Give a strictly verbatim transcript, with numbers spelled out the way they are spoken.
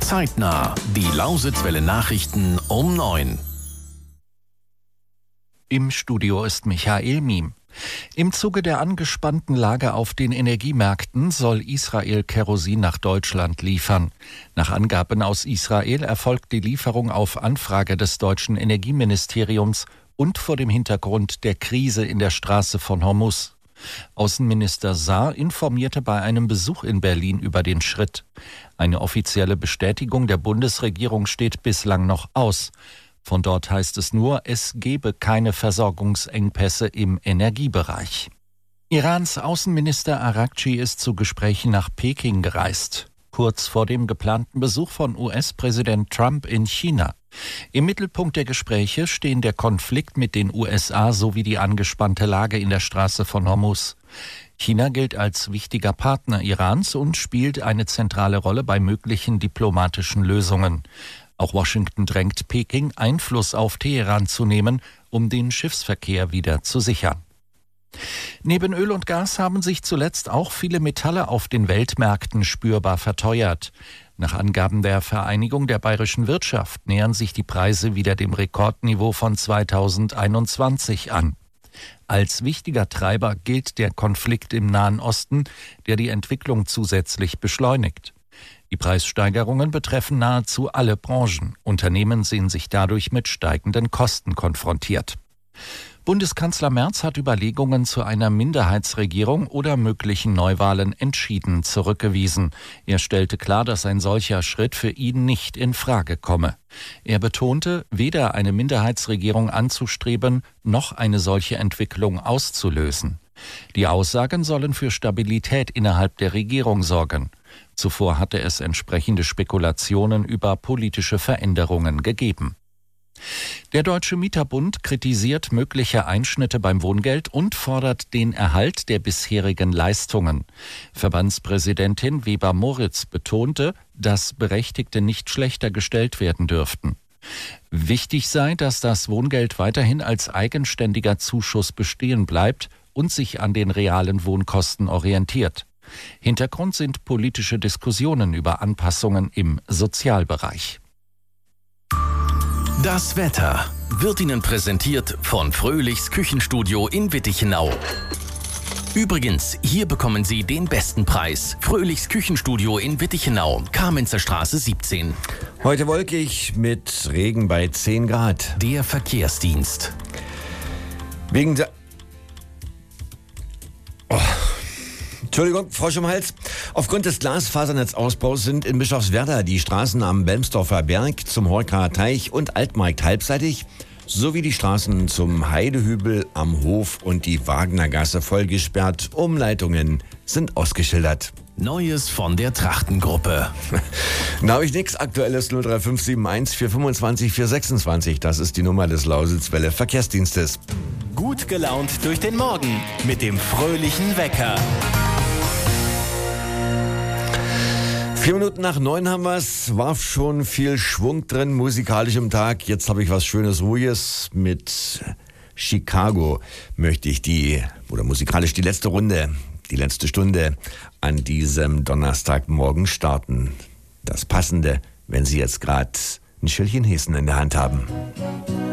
Zeitnah. Die Lausitzwelle Nachrichten um neun. Im Studio ist Michael Miem. Im Zuge der angespannten Lage auf den Energiemärkten soll Israel Kerosin nach Deutschland liefern. Nach Angaben aus Israel erfolgt die Lieferung auf Anfrage des deutschen Energieministeriums und vor dem Hintergrund der Krise in der Straße von Hormuz. Außenminister Saar informierte bei einem Besuch in Berlin über den Schritt. Eine offizielle Bestätigung der Bundesregierung steht bislang noch aus. Von dort heißt es nur, es gebe keine Versorgungsengpässe im Energiebereich. Irans Außenminister Araghchi ist zu Gesprächen nach Peking gereist, kurz vor dem geplanten Besuch von U S-Präsident Trump in China. Im Mittelpunkt der Gespräche stehen der Konflikt mit den U S A sowie die angespannte Lage in der Straße von Hormuz. China gilt als wichtiger Partner Irans und spielt eine zentrale Rolle bei möglichen diplomatischen Lösungen. Auch Washington drängt Peking, Einfluss auf Teheran zu nehmen, um den Schiffsverkehr wieder zu sichern. Neben Öl und Gas haben sich zuletzt auch viele Metalle auf den Weltmärkten spürbar verteuert. Nach Angaben der Vereinigung der bayerischen Wirtschaft nähern sich die Preise wieder dem Rekordniveau von zweitausendeinundzwanzig an. Als wichtiger Treiber gilt der Konflikt im Nahen Osten, der die Entwicklung zusätzlich beschleunigt. Die Preissteigerungen betreffen nahezu alle Branchen. Unternehmen sehen sich dadurch mit steigenden Kosten konfrontiert. Bundeskanzler Merz hat Überlegungen zu einer Minderheitsregierung oder möglichen Neuwahlen entschieden zurückgewiesen. Er stellte klar, dass ein solcher Schritt für ihn nicht in Frage komme. Er betonte, weder eine Minderheitsregierung anzustreben, noch eine solche Entwicklung auszulösen. Die Aussagen sollen für Stabilität innerhalb der Regierung sorgen. Zuvor hatte es entsprechende Spekulationen über politische Veränderungen gegeben. Der Deutsche Mieterbund kritisiert mögliche Einschnitte beim Wohngeld und fordert den Erhalt der bisherigen Leistungen. Verbandspräsidentin Weber-Moritz betonte, dass Berechtigte nicht schlechter gestellt werden dürften. Wichtig sei, dass das Wohngeld weiterhin als eigenständiger Zuschuss bestehen bleibt und sich an den realen Wohnkosten orientiert. Hintergrund sind politische Diskussionen über Anpassungen im Sozialbereich. Das Wetter wird Ihnen präsentiert von Fröhlichs Küchenstudio in Wittichenau. Übrigens, hier bekommen Sie den besten Preis. Fröhlichs Küchenstudio in Wittichenau, Kamenzer Straße siebzehn. Heute wolkig mit Regen bei zehn Grad. Der Verkehrsdienst. Wegen der... Oh. Entschuldigung, Frosch im Hals. Aufgrund des Glasfasernetzausbaus sind in Bischofswerda die Straßen am Belmsdorfer Berg, zum Horkaer Teich und Altmarkt halbseitig sowie die Straßen zum Heidehübel am Hof und die Wagnergasse vollgesperrt. Umleitungen sind ausgeschildert. Neues von der Trachtengruppe. Na, habe ich nichts. Aktuelles null drei fünf sieben eins vier fünfundzwanzig vier sechsundzwanzig. Das ist die Nummer des Lausitzwelle Verkehrsdienstes. Gut gelaunt durch den Morgen mit dem fröhlichen Wecker. Vier Minuten nach neun haben wir es. War schon viel Schwung drin, musikalisch im Tag. Jetzt habe ich was Schönes, Ruhiges. Mit Chicago möchte ich die, oder musikalisch die letzte Runde, die letzte Stunde an diesem Donnerstagmorgen starten. Das Passende, wenn Sie jetzt gerade ein Schälchen Hessen in der Hand haben.